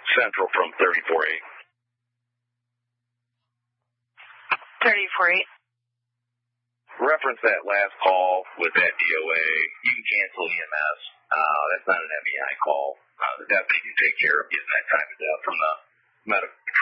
Central from 34-8. 34-8. Reference that last call with that DOA. You can cancel EMS. That's not an MEI call. The deputy can take care of getting that time of death from the medical